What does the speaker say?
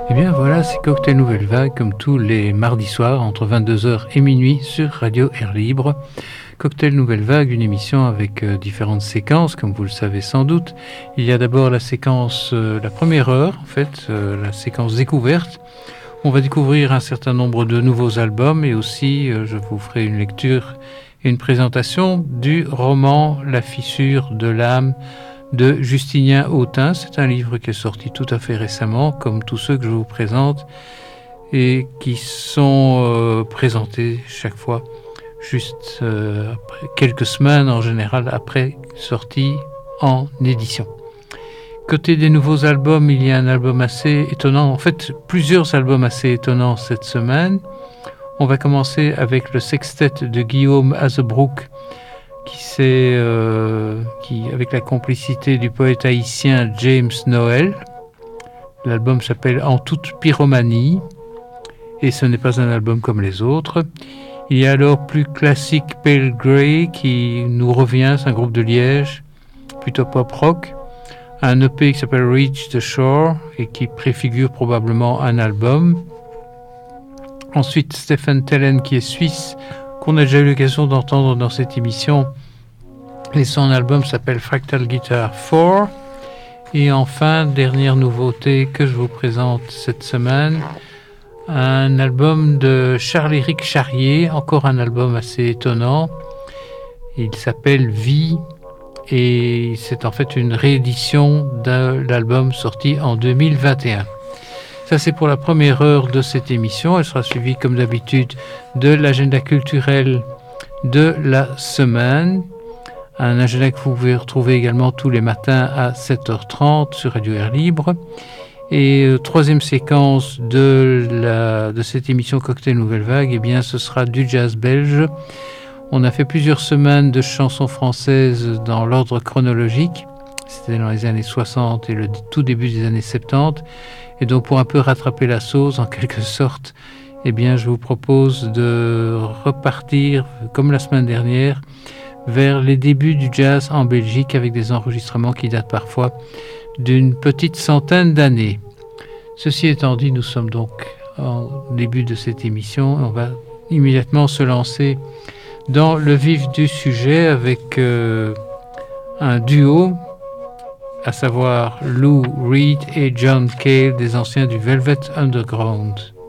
Et bien voilà, c'est Cocktail Nouvelle Vague, comme tous les mardis soirs, entre 22h et minuit, sur Radio Air Libre. Cocktail Nouvelle Vague, une émission avec différentes séquences, comme vous le savez sans doute. Il y a d'abord la séquence, la première heure, en fait, la séquence découverte. On va découvrir un certain nombre de nouveaux albums et aussi, je vous ferai une lecture et une présentation du roman La fissure de l'âme de Justinien Autain. C'est un livre qui est sorti tout à fait récemment, comme tous ceux que je vous présente, et qui sont présentés chaque fois juste après quelques semaines en général après sortie en édition. Côté des nouveaux albums, il y a un album assez étonnant, en fait plusieurs albums assez étonnants cette semaine. On va commencer avec le sextet de Guillaume Hazebrouck, qui avec la complicité du poète haïtien James Noël. L'album s'appelle En toute pyromanie et ce n'est pas un album comme les autres. Il y a alors plus classique Pale Grey qui nous revient, c'est un groupe de Liège, plutôt pop rock. Un EP qui s'appelle Reach the Shore et qui préfigure probablement un album. Ensuite Stephen Tellen qui est suisse, qu'on a déjà eu l'occasion d'entendre dans cette émission, et son album s'appelle Fractal Guitar 4. Et enfin, dernière nouveauté que je vous présente cette semaine, un album de Charles-Éric Charrier, encore un album assez étonnant. Il s'appelle Vie et c'est en fait une réédition de l'album sorti en 2021. Ça, c'est pour la première heure de cette émission. Elle sera suivie, comme d'habitude, de l'agenda culturel de la semaine. Un agenda que vous pouvez retrouver également tous les matins à 7h30 sur Radio Air Libre. Et troisième séquence de cette émission Cocktail Nouvelle Vague, eh bien, ce sera du jazz belge. On a fait plusieurs semaines de chansons françaises dans l'ordre chronologique. C'était dans les années 60 et le tout début des années 70. Et donc, pour un peu rattraper la sauce, en quelque sorte, eh bien, je vous propose de repartir, comme la semaine dernière, vers les débuts du jazz en Belgique avec des enregistrements qui datent parfois d'une petite centaine d'années. Ceci étant dit, nous sommes donc au début de cette émission. On va immédiatement se lancer dans le vif du sujet avec un duo, à savoir Lou Reed et John Cale, des anciens du Velvet Underground.